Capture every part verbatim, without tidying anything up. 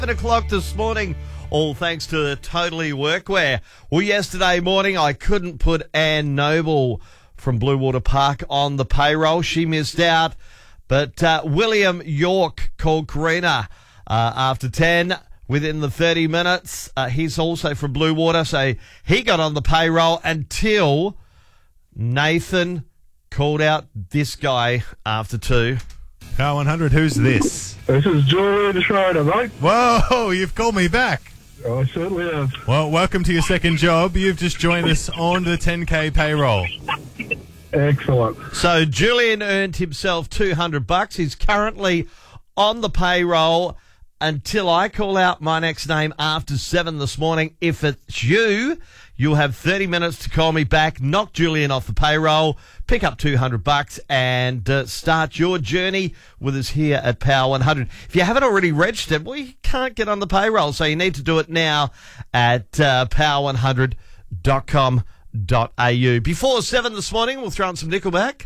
seven o'clock this morning, all thanks to Totally Workwear. Well, yesterday morning, I couldn't put Anne Noble from Blue Water Park on the payroll. She missed out. But uh, William York called Karina uh, after ten within the thirty minutes. Uh, he's also from Blue Water, so he got on the payroll until Nathan called out this guy after two. Power one hundred, who's this? This is Julian Schroeder, mate. Whoa, you've called me back. I certainly have. Well, welcome to your second job. You've just joined us on the ten K payroll. Excellent. So Julian earned himself two hundred bucks. He's currently on the payroll until I call out my next name after seven this morning. If it's you, you'll have thirty minutes to call me back, knock Julian off the payroll, pick up two hundred bucks and uh, start your journey with us here at Power one hundred. If you haven't already registered, well, you can't get on the payroll, so you need to do it now at uh, power one hundred dot com dot a u. Before seven this morning, we'll throw in some Nickelback.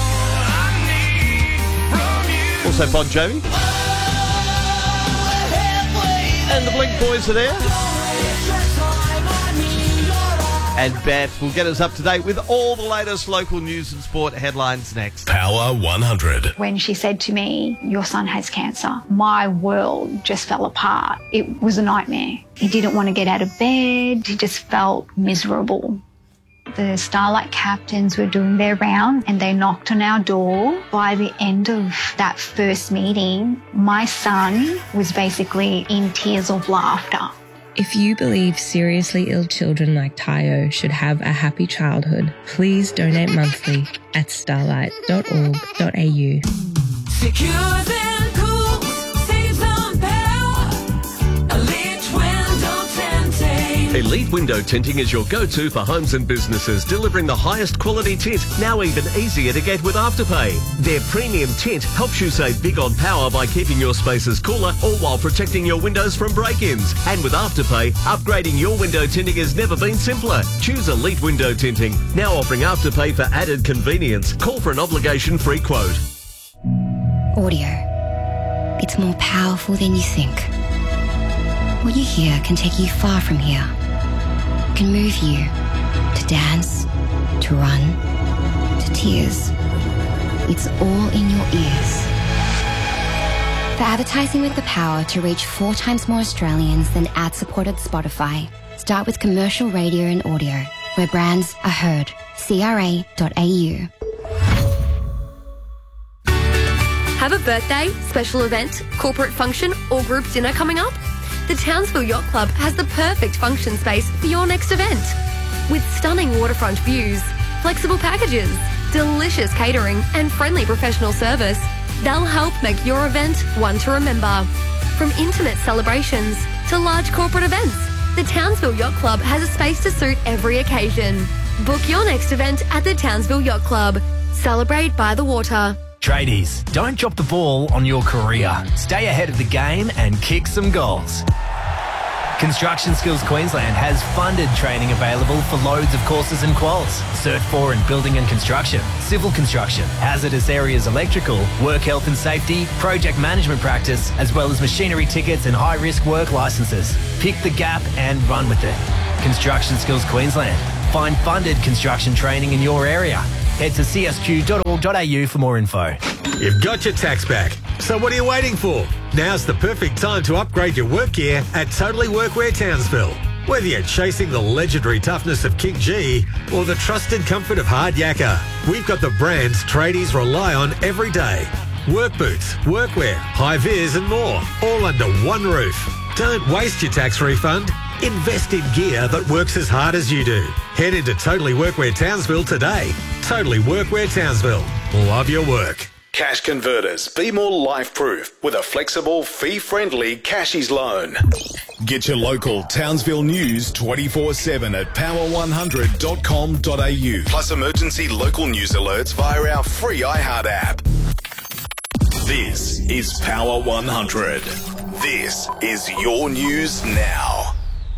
Also Bon Jovi. And the Blink Boys are there. And Beth will get us up to date with all the latest local news and sport headlines next. Power one hundred. When she said to me, your son has cancer, my world just fell apart. It was a nightmare. He didn't want to get out of bed. He just felt miserable. The Starlight captains were doing their round and they knocked on our door. By the end of that first meeting, my son was basically in tears of laughter. If you believe seriously ill children like Tayo should have a happy childhood, please donate monthly at starlight dot org dot a u. Secures and cools, saves on power. Elite Window Tinting. Elite Window Tinting is your go-to for homes and businesses, delivering the highest quality tint, now even easier to get with Afterpay. Their premium tint helps you save big on power by keeping your spaces cooler, all while protecting your windows from break-ins. And with Afterpay, upgrading your window tinting has never been simpler. Choose Elite Window Tinting, now offering Afterpay for added convenience. Call for an obligation-free quote. Audio. It's more powerful than you think. What you hear can take you far from here. It can move you to dance, to run, to tears. It's all in your ears. For advertising with the power to reach four times more Australians than ad-supported Spotify, start with commercial radio and audio, where brands are heard. C R A dot A U. Have a birthday, special event, corporate function or group dinner coming up? The Townsville Yacht Club has the perfect function space for your next event. With stunning waterfront views, flexible packages, delicious catering and friendly professional service, they'll help make your event one to remember. From intimate celebrations to large corporate events, the Townsville Yacht Club has a space to suit every occasion. Book your next event at the Townsville Yacht Club. Celebrate by the water. Tradies, don't drop the ball on your career. Stay ahead of the game and kick some goals. Construction Skills Queensland has funded training available for loads of courses and quals. Cert four in building and construction, civil construction, hazardous areas electrical, work health and safety, project management practice, as well as machinery tickets and high-risk work licenses. Pick the gap and run with it. Construction Skills Queensland. Find funded construction training in your area. Head to c s q dot org dot a u for more info. You've got your tax back. So what are you waiting for? Now's the perfect time to upgrade your work gear at Totally Workwear Townsville. Whether you're chasing the legendary toughness of King G or the trusted comfort of Hard Yakka, we've got the brands tradies rely on every day. Work boots, workwear, high-vis and more, all under one roof. Don't waste your tax refund. Invest in gear that works as hard as you do. Head into Totally Workwear Townsville today. Totally Workwear Townsville. Love your work. Cash Converters. Be more life-proof with a flexible, fee-friendly Cashies loan. Get your local Townsville news twenty-four seven at power one hundred dot com dot a u. Plus emergency local news alerts via our free iHeart app. This is Power one hundred. This is your news now.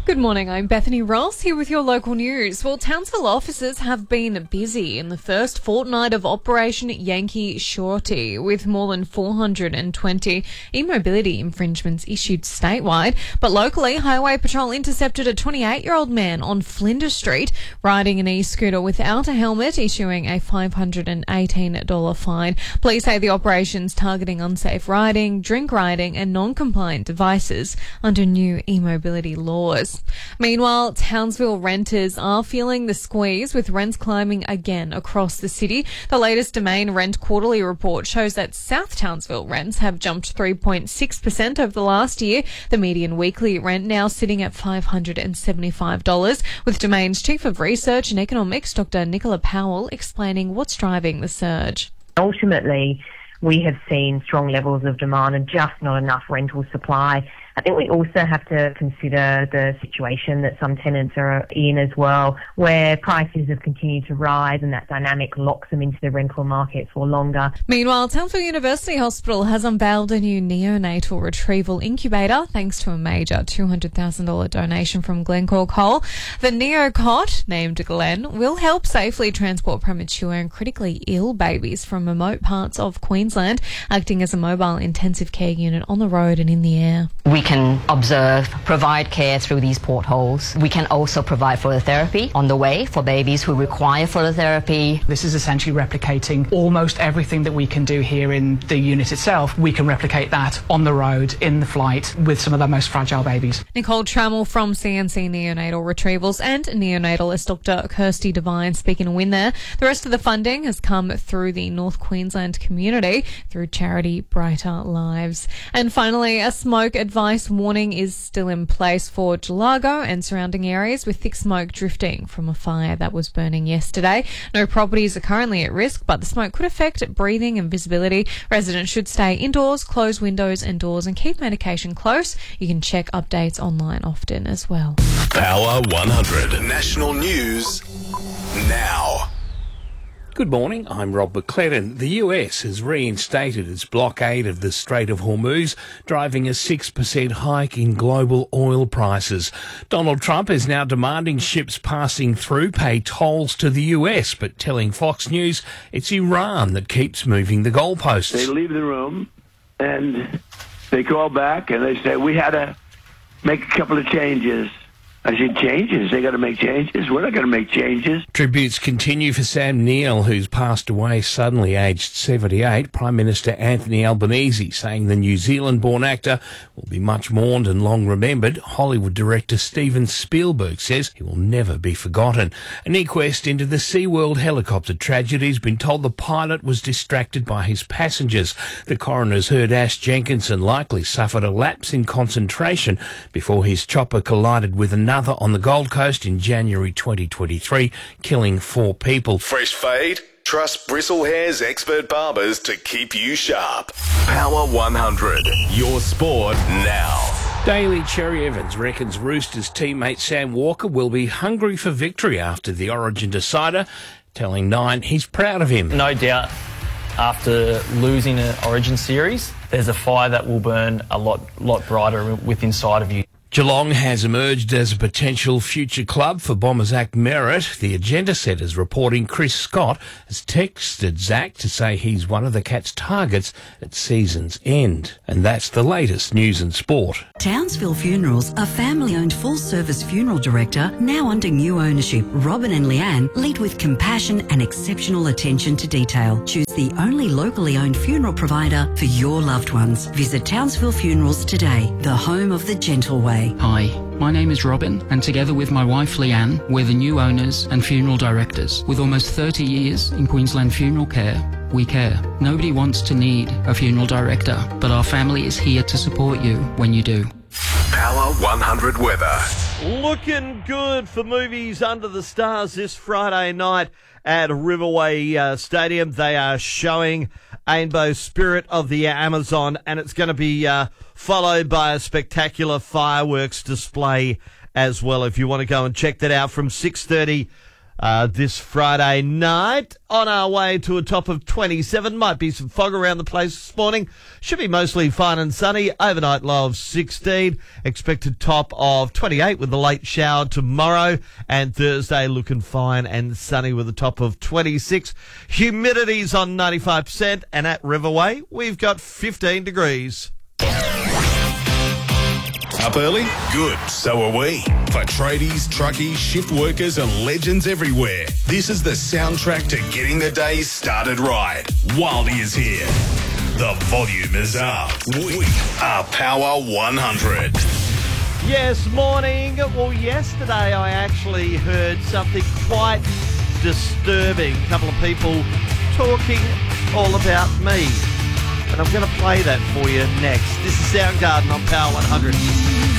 Good morning, I'm Bethany Ross here with your local news. Well, Townsville officers have been busy in the first fortnight of Operation Yankee Shorty, with more than four hundred twenty e-mobility infringements issued statewide. But locally, Highway Patrol intercepted a twenty-eight-year-old man on Flinders Street riding an e-scooter without a helmet, issuing a five hundred eighteen dollars fine. Police say the operation's targeting unsafe riding, drink riding and non-compliant devices under new e-mobility laws. Meanwhile, Townsville renters are feeling the squeeze, with rents climbing again across the city. The latest Domain Rent Quarterly report shows that South Townsville rents have jumped three point six percent over the last year, the median weekly rent now sitting at five hundred seventy-five dollars, with Domain's Chief of Research and Economics, Doctor Nicola Powell, explaining what's driving the surge. Ultimately, we have seen strong levels of demand and just not enough rental supply. I think we also have to consider the situation that some tenants are in as well, where prices have continued to rise and that dynamic locks them into the rental market for longer. Meanwhile, Townsville University Hospital has unveiled a new neonatal retrieval incubator thanks to a major two hundred thousand dollars donation from Glencore Coal. The NeoCot, named Glenn, will help safely transport premature and critically ill babies from remote parts of Queensland, acting as a mobile intensive care unit on the road and in the air. We can observe, provide care through these portholes. We can also provide phototherapy on the way for babies who require phototherapy. This is essentially replicating almost everything that we can do here in the unit itself. We can replicate that on the road, in the flight, with some of our most fragile babies. Nicole Trammell from C N C Neonatal Retrievals and neonatalist Doctor Kirsty Devine speaking a win there. The rest of the funding has come through the North Queensland community through charity Brighter Lives. And finally, a smoke advice warning is still in place for Gelago and surrounding areas, with thick smoke drifting from a fire that was burning yesterday. No properties are currently at risk, but the smoke could affect breathing and visibility. Residents should stay indoors, close windows and doors and keep medication close. You can check updates online often as well. Power one hundred National News now. Good morning, I'm Rob McLennan. The U S has reinstated its blockade of the Strait of Hormuz, driving a six percent hike in global oil prices. Donald Trump is now demanding ships passing through pay tolls to the U S, but telling Fox News it's Iran that keeps moving the goalposts. They leave the room and they call back and they say, we had to make a couple of changes. I said, changes? They got to make changes? We're not going to make changes. Tributes continue for Sam Neill, who's passed away suddenly, aged seventy-eight. Prime Minister Anthony Albanese saying the New Zealand-born actor will be much mourned and long remembered. Hollywood director Steven Spielberg says he will never be forgotten. An inquest into the SeaWorld helicopter tragedy has been told the pilot was distracted by his passengers. The coroner's heard Ash Jenkinson likely suffered a lapse in concentration before his chopper collided with another on the Gold Coast in January twenty twenty-three, killing four people. Fresh fade? Trust Bristle Hair's expert barbers to keep you sharp. Power one hundred, your sport now. Daily Cherry Evans reckons Roosters teammate Sam Walker will be hungry for victory after the Origin decider, telling Nine he's proud of him. No doubt, after losing an Origin series, there's a fire that will burn a lot, lot brighter with inside of you. Geelong has emerged as a potential future club for Bombers Act Merritt. The agenda setters reporting Chris Scott has texted Zach to say he's one of the Cats' targets at season's end. And that's the latest news and sport. Townsville Funerals, a family-owned full-service funeral director, now under new ownership. Robin and Leanne lead with compassion and exceptional attention to detail. Choose the only locally owned funeral provider for your loved ones. Visit Townsville Funerals today, the home of the gentle way. Hi, my name is Robin, and together with my wife Leanne, we're the new owners and funeral directors. With almost thirty years in Queensland funeral care, we care. Nobody wants to need a funeral director, but our family is here to support you when you do. Power one hundred weather. Looking good for Movies Under the Stars this Friday night at Riverway uh, Stadium. They are showing Ainbo's Spirit of the Amazon, and it's going to be uh, followed by a spectacular fireworks display as well. If you want to go and check that out from six thirty uh, this Friday night. On our way to a top of twenty-seven. Might be some fog around the place this morning. Should be mostly fine and sunny. Overnight low of sixteen. Expected top of twenty-eight with a late shower tomorrow. And Thursday looking fine and sunny with a top of twenty-six. Humidity's on ninety-five percent. And at Riverway, we've got fifteen degrees. Up early? Good, so are we. For tradies, truckies, shift workers and legends everywhere, this is the soundtrack to getting the day started right. Wildy is here. The volume is up. We are Power one hundred. Yes, morning. Well, yesterday I actually heard something quite disturbing. A couple of people talking all about me. And I'm going to play that for you next. This is Soundgarden on Power one hundred.